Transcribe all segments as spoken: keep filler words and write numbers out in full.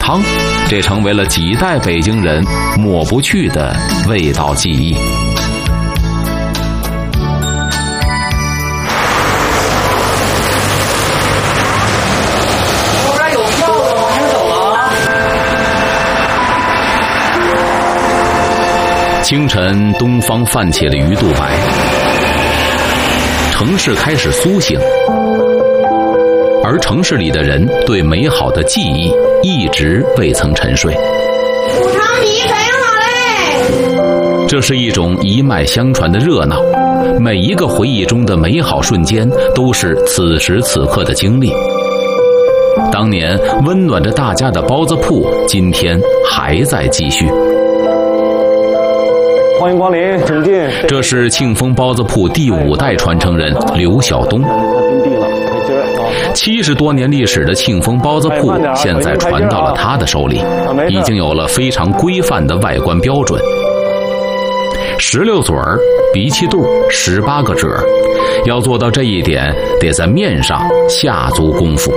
汤，这成为了几代北京人抹不去的味道记忆。 后边有票的吗？还是走了？ 清晨，东方泛起了鱼肚白，城市开始苏醒，而城市里的人对美好的记忆一直未曾沉睡。 补偿你怎样好嘞？ 这是一种一脉相传的热闹，每一个回忆中的美好瞬间都是此时此刻的经历。当年温暖着大家的包子铺，今天还在继续。 欢迎光临，请进。 这是庆丰包子铺第五代传承人刘晓东。七十多年历史的庆丰包子铺，现在传到了他的手里，已经有了非常规范的外观标准。十六嘴儿，鼻气肚，十八个褶儿，要做到这一点，得在面上下足功夫。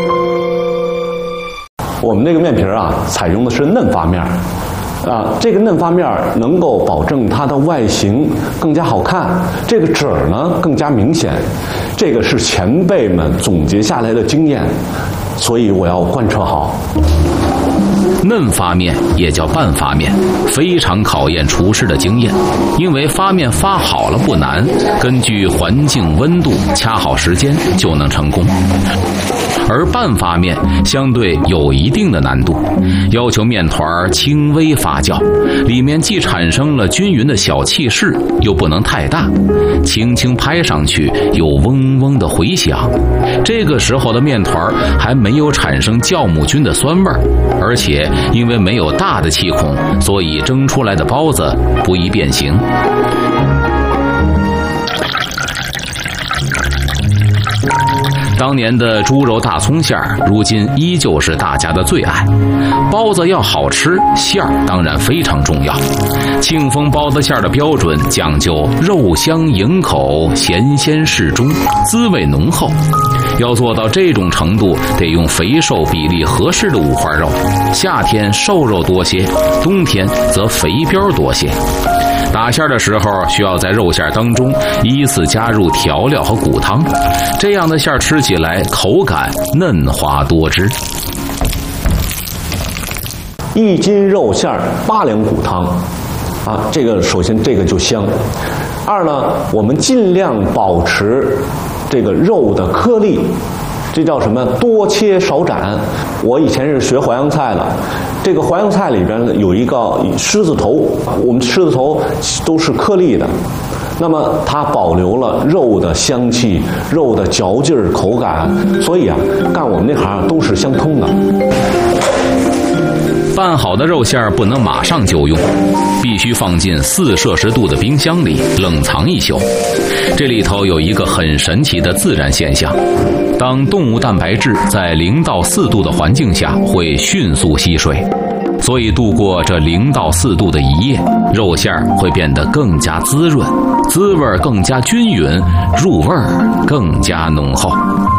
我们这个面皮啊，采用的是嫩发面。啊，这个嫩发面能够保证它的外形更加好看，这个褶儿呢更加明显，这个是前辈们总结下来的经验，所以我要贯彻好。 嫩发面也叫半发面，非常考验厨师的经验，因为发面发好了不难，根据环境温度掐好时间就能成功。而半发面相对有一定的难度，要求面团轻微发酵，里面既产生了均匀的小气势，又不能太大，轻轻拍上去有嗡嗡的回响。这个时候的面团还没有产生酵母菌的酸味，而且因为没有大的气孔，所以蒸出来的包子不易变形。当年的猪肉大葱馅儿，如今依旧是大家的最爱。包子要好吃，馅儿当然非常重要。庆丰包子馅儿的标准讲究肉香盈口，咸鲜适中，滋味浓厚。要做到这种程度，得用肥瘦比例合适的五花肉，夏天瘦肉多些，冬天则肥膘多些。打馅的时候需要在肉馅当中依次加入调料和骨汤，这样的馅吃起来口感嫩滑多汁。 一斤肉馅八两骨汤，啊，这个首先这个就香。二呢，我们尽量保持这个肉的颗粒，这叫什么？多切少斩。我以前是学淮扬菜的，这个淮扬菜里边有一个狮子头，我们狮子头都是颗粒的，那么它保留了肉的香气、肉的嚼劲儿、口感，所以啊，干我们这行都是相通的。 拌好的肉馅不能马上就用，必须放进四摄氏度的冰箱里冷藏一宿。这里头有一个很神奇的自然现象，当动物蛋白质在零到四度的环境下会迅速吸水，所以度过这零到四度的一夜，肉馅会变得更加滋润，滋味更加均匀，入味更加浓厚。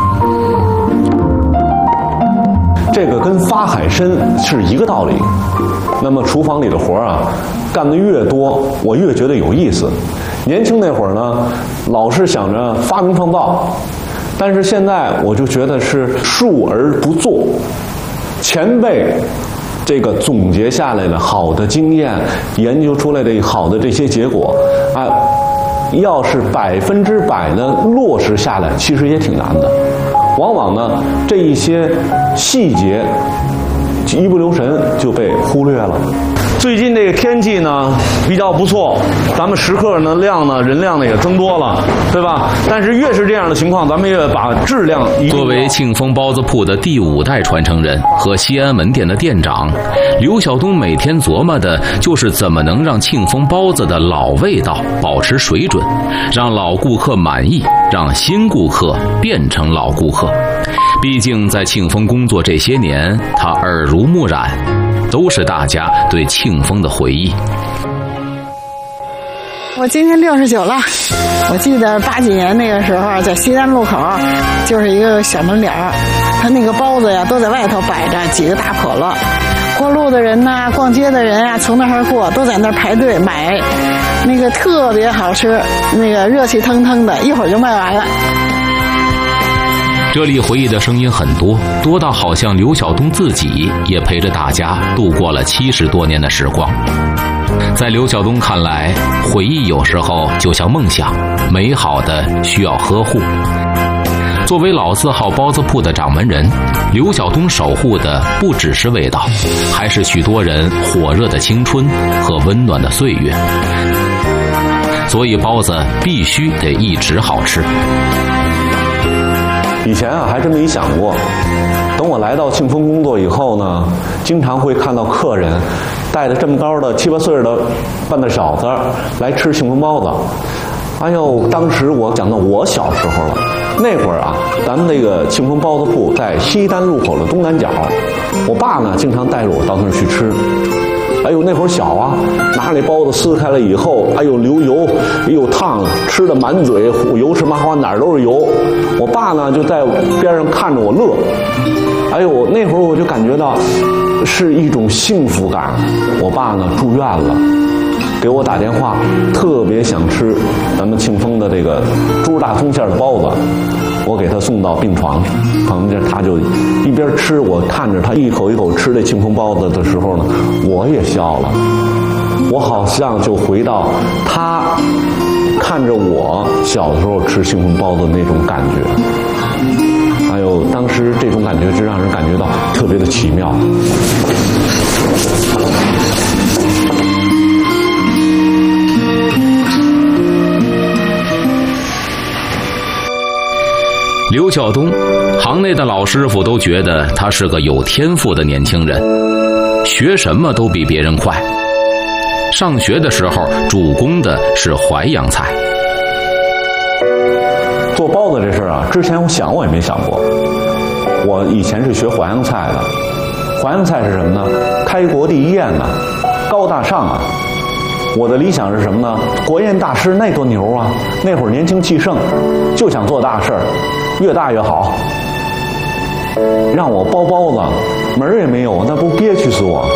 这个跟发海参是一个道理。那么厨房里的活啊，干得越多，我越觉得有意思。年轻那会儿呢，老是想着发明创造，但是现在我就觉得是述而不作。前辈这个总结下来的好的经验，研究出来的好的这些结果，啊，要是百分之百的落实下来，其实也挺难的。往往呢，这一些细节一不留神就被忽略了。 最近这个天气呢比较不错，咱们食客呢量呢人量呢也增多了，对吧？但是越是这样的情况，咱们越把质量一定要。 作为庆丰包子铺的第五代传承人和西安门店的店长，刘晓东每天琢磨的就是怎么能让庆丰包子的老味道保持水准，让老顾客满意，让新顾客变成老顾客。毕竟在庆丰工作这些年，他耳濡目染，都是大家对庆丰的回忆。 我今年六十九了，我记得八几年那个时候，在西单路口就是一个小门脸儿， 他那个包子呀都在外头摆着几个大笸箩，过路的人呐、逛街的人啊，从那儿过都在那儿排队买，那个特别好吃，那个热气腾腾的，一会儿就卖完了。 这里回忆的声音很多，多到好像刘晓东自己也陪着大家度过了七十多年的时光。在刘晓东看来，回忆有时候就像梦想，美好的需要呵护。作为老字号包子铺的掌门人，刘晓东守护的不只是味道，还是许多人火热的青春和温暖的岁月。所以包子必须得一直好吃。 以前啊，还真没想过。等我来到庆丰工作以后呢，经常会看到客人带着这么高的七八岁的半大小子来吃庆丰包子。哎呦，当时我讲到我小时候了，那会儿啊，咱们那个庆丰包子铺在西单路口的东南角，我爸呢经常带着我到那儿去吃。哎呦，那会儿小啊，拿那包子撕开了以后，哎呦流油，哎呦烫，吃的满嘴油吃麻花，哪儿都是油。我爸呢就在边上看着我乐。哎呦，那会儿我就感觉到是一种幸福感。我爸呢住院了，给我打电话，特别想吃咱们庆丰的这个猪大葱馅的包子。我给他送到病床上，旁边他就一边吃，我看着他一口一口吃这庆丰包子的时候呢，我也笑了。我好像就回到他看着我小的时候吃庆丰包子那种感觉。还有当时这种感觉就让人感觉到特别的奇妙。 刘晓东，行内的老师傅都觉得他是个有天赋的年轻人，学什么都比别人快。上学的时候主攻的是淮扬菜。 做包子这事儿啊，之前我想我也没想过。我以前是学淮扬菜的，淮扬菜是什么呢？开国第一宴呢，高大上啊。我的理想是什么呢？国宴大师那多牛啊！那会儿年轻气盛，就想做大事儿，越大越好。让我包包子，门儿也没有，那不憋屈死我。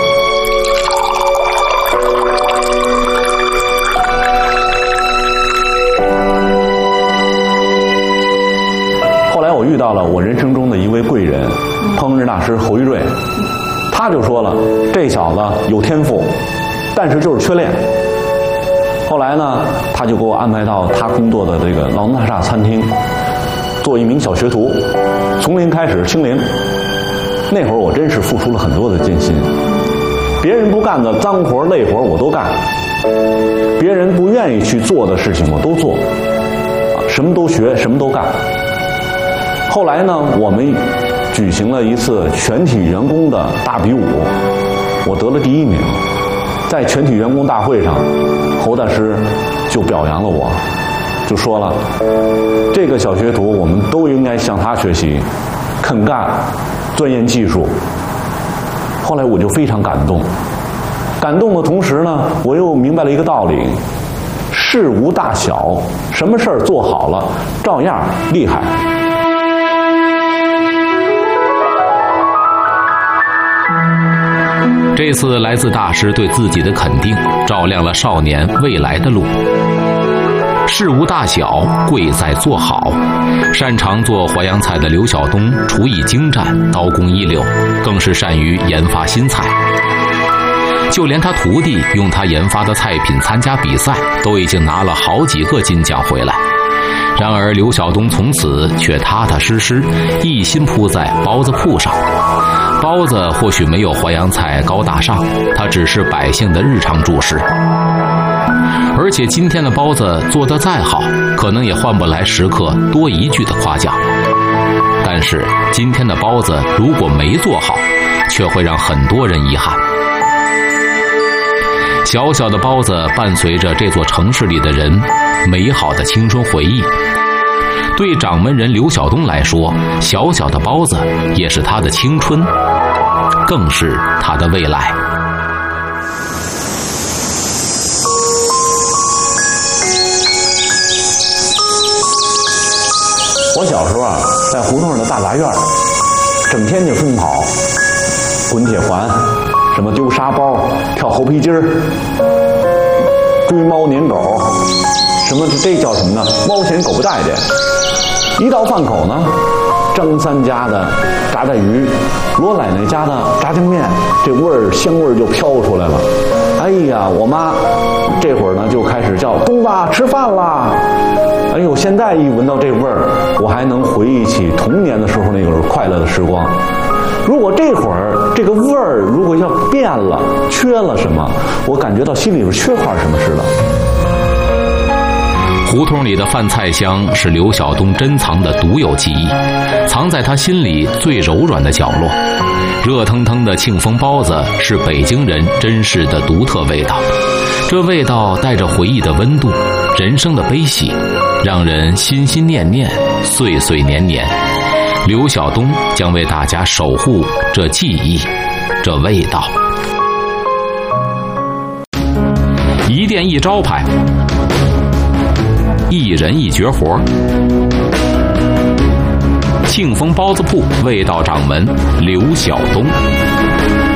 后来我遇到了我人生中的一位贵人，烹饪大师侯玉瑞，他就说了，这小子有天赋，但是就是缺练。后来呢，他就给我安排到他工作的这个劳动大厦餐厅，做一名小学徒，从零开始清零。那会儿我真是付出了很多的艰辛，别人不干的脏活累活我都干，别人不愿意去做的事情我都做，啊，什么都学，什么都干。后来呢，我们举行了一次全体员工的大比武，我得了第一名。在全体员工大会上，侯大师就表扬了我，就说了，这个小学徒我们都应该向他学习，肯干，钻研技术。后来我就非常感动，感动的同时呢，我又明白了一个道理，事无大小，什么事儿做好了照样厉害。 这次来自大师对自己的肯定，照亮了少年未来的路。事无大小，贵在做好。擅长做淮扬菜的刘晓东，厨艺精湛，刀工一流，更是善于研发新菜。就连他徒弟用他研发的菜品参加比赛，都已经拿了好几个金奖回来。然而刘晓东从此却踏踏实实，一心扑在包子铺上。包子或许没有淮扬菜高大上，它只是百姓的日常主食。而且今天的包子做得再好，可能也换不来食客多一句的夸奖。但是今天的包子如果没做好，却会让很多人遗憾。小小的包子伴随着这座城市里的人美好的青春回忆。对掌门人刘晓东来说，小小的包子也是他的青春，更是他的未来。 我小时候啊，在胡同的大杂院， 整天就奔跑，滚铁环，什么丢沙包、跳猴皮筋儿、追猫撵狗，什么这叫什么呢？猫嫌狗不待见。一到饭口呢，张三家的炸带鱼，罗奶奶家的炸酱面，这味儿香味儿就飘出来了。哎呀，我妈这会儿呢就开始叫东子吃饭啦。哎呦，现在一闻到这味儿，我还能回忆起童年的时候那个快乐的时光。如果这会儿这个味儿如果要变了，缺了什么，我感觉到心里边缺块什么似的。 胡同里的饭菜香是刘晓东珍藏的独有记忆，藏在他心里最柔软的角落。热腾腾的庆丰包子是北京人珍视的独特味道，这味道带着回忆的温度，人生的悲喜，让人心心念念，岁岁年年。刘晓东将为大家守护这记忆，这味道。一店一招牌，一人一绝活。庆丰包子铺味道掌门刘晓东。